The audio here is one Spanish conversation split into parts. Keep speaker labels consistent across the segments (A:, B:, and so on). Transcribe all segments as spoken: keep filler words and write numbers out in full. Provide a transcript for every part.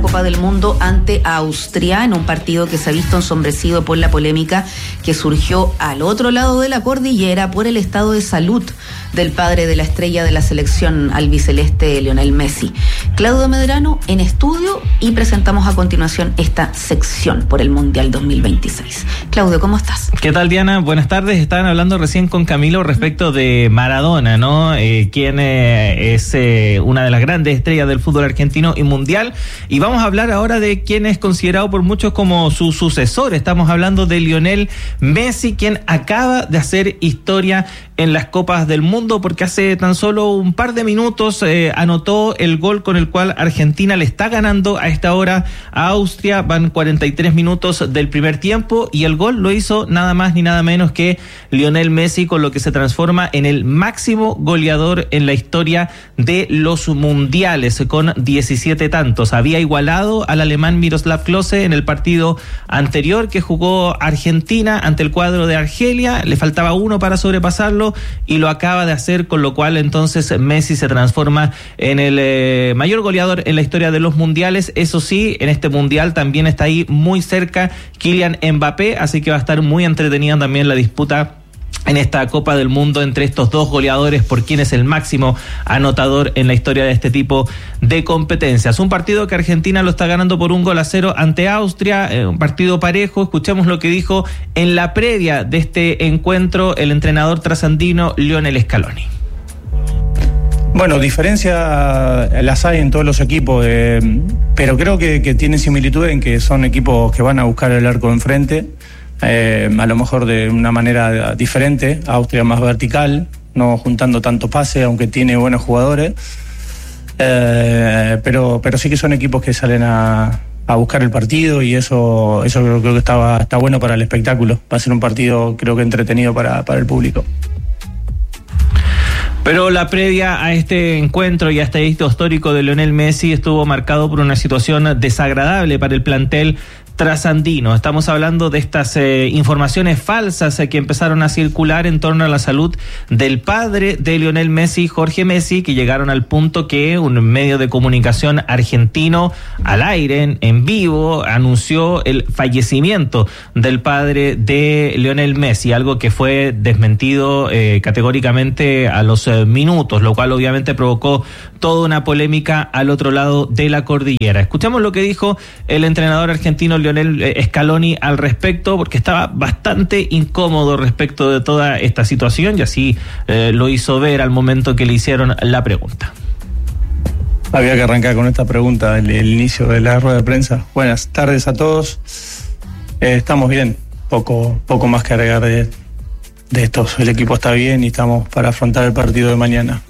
A: Copa del Mundo ante Austria, en un partido que se ha visto ensombrecido por la polémica que surgió al otro lado de la cordillera por el estado de salud del padre de la estrella de la selección albiceleste, Lionel Messi. Claudio Medrano en estudio, y presentamos a continuación esta sección por el Mundial dos mil veintiséis. Claudio, ¿cómo estás?
B: ¿Qué tal, Diana? Buenas tardes. Estaban hablando recién con Camilo respecto de Maradona, ¿no? Eh, quien eh, es eh, una de las grandes estrellas del fútbol argentino y mundial. Y vamos a hablar ahora de quien es considerado por muchos como su sucesor. Estamos hablando de Lionel Messi, quien acaba de hacer historia en las Copas del Mundo, porque hace tan solo un par de minutos eh, anotó el gol con el cual Argentina le está ganando a esta hora a Austria. Van cuarenta y tres minutos del primer tiempo y el gol lo hizo nada más ni nada menos que Lionel Messi, con lo que se transforma en el máximo goleador en la historia de los mundiales, con diecisiete tantos. Había igualado al alemán Miroslav Klose en el partido anterior que jugó Argentina ante el cuadro de Argelia. Le faltaba uno para sobrepasarlo y lo acaba de hacer, con lo cual entonces Messi se transforma en el eh, mayor goleador en la historia de los mundiales. Eso sí, en este mundial también está ahí muy cerca Kylian Mbappé, así que va a estar muy entretenida también la disputa en esta Copa del Mundo entre estos dos goleadores por quién es el máximo anotador en la historia de este tipo de competencias. Un partido que Argentina lo está ganando por un gol a cero ante Austria, eh, un partido parejo. Escuchemos lo que dijo en la previa de este encuentro el entrenador trasandino Lionel Scaloni.
C: Bueno, diferencia las hay en todos los equipos, eh, pero creo que, que tienen similitud en que son equipos que van a buscar el arco enfrente. Eh, a lo mejor de una manera diferente. Austria más vertical, no juntando tanto pase, aunque tiene buenos jugadores, eh, pero, pero sí que son equipos que salen a, a buscar el partido, y eso, eso creo, creo que está, está bueno para el espectáculo. Va a ser un partido, creo que entretenido para, para el público.
B: Pero la previa a este encuentro y a este hito histórico de Lionel Messi estuvo marcado por una situación desagradable para el plantel trasandino. Estamos hablando de estas eh, informaciones falsas eh, que empezaron a circular en torno a la salud del padre de Lionel Messi, Jorge Messi, que llegaron al punto que un medio de comunicación argentino al aire, en, en vivo, anunció el fallecimiento del padre de Lionel Messi, algo que fue desmentido eh, categóricamente a los eh, minutos, lo cual obviamente provocó toda una polémica al otro lado de la cordillera. Escuchamos lo que dijo el entrenador argentino Lionel Scaloni al respecto, porque estaba bastante incómodo respecto de toda esta situación, y así eh, lo hizo ver al momento que le hicieron la pregunta.
C: Había que arrancar con esta pregunta, el, el inicio de la rueda de prensa. Buenas tardes a todos. Eh, estamos bien, poco, poco más que agregar de, de esto. El equipo está bien y estamos para afrontar el partido de mañana.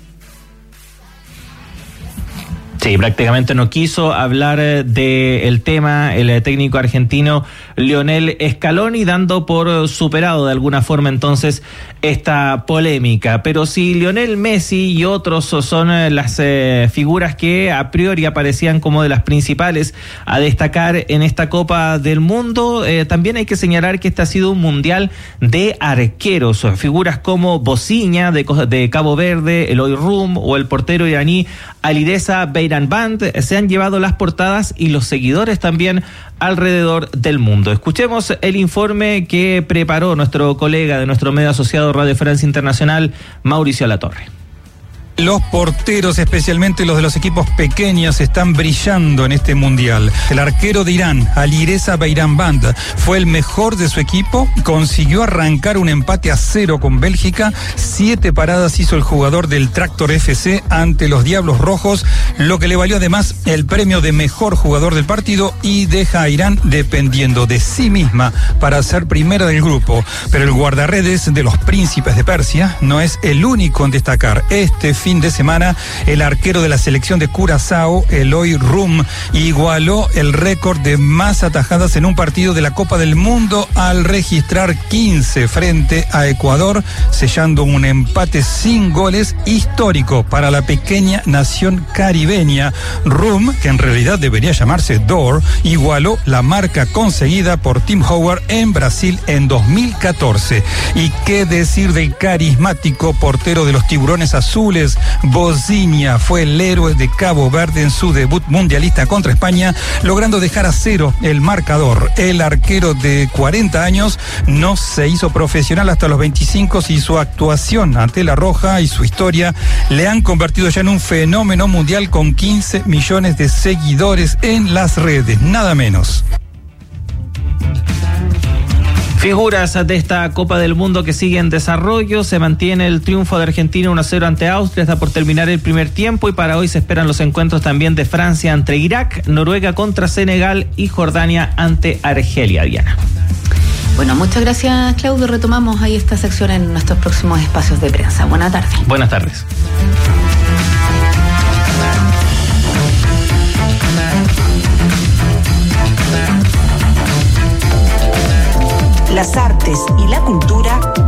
B: Sí, prácticamente no quiso hablar del tema el técnico argentino Lionel Scaloni, dando por superado de alguna forma entonces esta polémica. Pero si Lionel Messi y otros son las eh, figuras que a priori aparecían como de las principales a destacar en esta Copa del Mundo, eh, también hay que señalar que este ha sido un mundial de arqueros. Figuras como Bociña de, de Cabo Verde, Eloy Rum o el portero iraní Alireza Beiranvand se han llevado las portadas y los seguidores también alrededor del mundo. Escuchemos el informe que preparó nuestro colega de nuestro medio asociado Radio Francia Internacional, Mauricio Alatorre.
D: Los porteros, especialmente los de los equipos pequeños, están brillando en este mundial. El arquero de Irán, Alireza Beiranvand, fue el mejor de su equipo, consiguió arrancar un empate a cero con Bélgica, siete paradas hizo el jugador del Tractor F C ante los Diablos Rojos, lo que le valió además el premio de mejor jugador del partido y deja a Irán dependiendo de sí misma para ser primera del grupo. Pero el guardarredes de los Príncipes de Persia no es el único en destacar. Este fin de semana, el arquero de la selección de Curazao, Eloy Rum, igualó el récord de más atajadas en un partido de la Copa del Mundo al registrar quince frente a Ecuador, sellando un empate sin goles histórico para la pequeña nación caribeña. Rum, que en realidad debería llamarse Dor, igualó la marca conseguida por Tim Howard en Brasil en dos mil catorce. Y qué decir del carismático portero de los Tiburones Azules, Bociña fue el héroe de Cabo Verde en su debut mundialista contra España, logrando dejar a cero el marcador. El arquero de cuarenta años no se hizo profesional hasta los veinticinco y su actuación ante la Roja y su historia le han convertido ya en un fenómeno mundial con quince millones de seguidores en las redes, nada menos.
B: Figuras de esta Copa del Mundo que sigue en desarrollo. Se mantiene el triunfo de Argentina uno a cero ante Austria, está por terminar el primer tiempo, y para hoy se esperan los encuentros también de Francia ante Irak, Noruega contra Senegal y Jordania ante Argelia. Diana.
A: Bueno, muchas gracias, Claudio. Retomamos ahí esta sección en nuestros próximos espacios de prensa. Buenas tardes.
B: Buenas tardes.
E: Las artes y la cultura